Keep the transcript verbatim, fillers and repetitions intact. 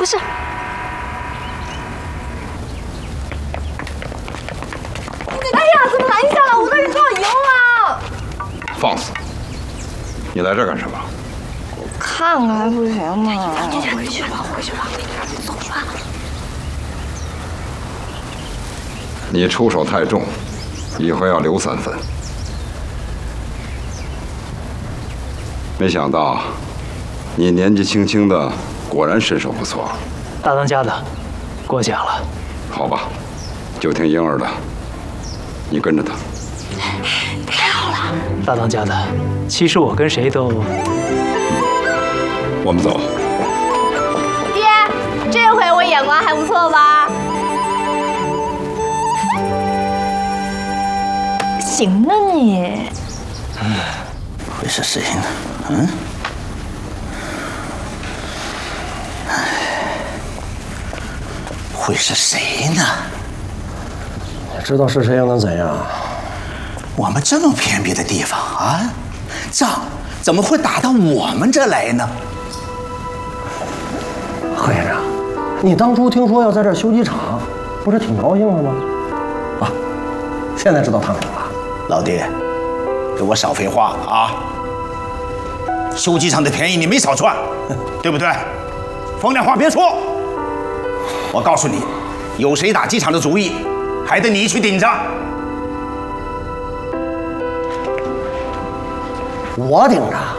不是。哎呀，怎么拦下了？我的人都要赢了！ 放肆！你来这儿干什么？ 看看还不行吗？ 回去吧，回去吧，走吧。 你出手太重，以后要留三分。没想到，你年纪轻轻的，果然身手不错。 大当家的，过奖了。 好吧，就听婴儿的，你跟着他。 太好了！ 大当家的，其实我跟谁都…… 我们走。 爹，这回我眼光还不错吧？行啊你。 会是谁呢？嗯？会是谁呢？ 知道是谁又能怎样？ 我们这么偏僻的地方啊，仗怎么会打到我们这来呢？ 贺院长，你当初听说要在这儿修机场，不是挺高兴的吗？啊，现在知道烫手了。 老弟，给我少废话啊！修机场的便宜你没少赚，对不对？风凉话别说。我告诉你，有谁打机场的主意，还得你去顶着。 我顶着。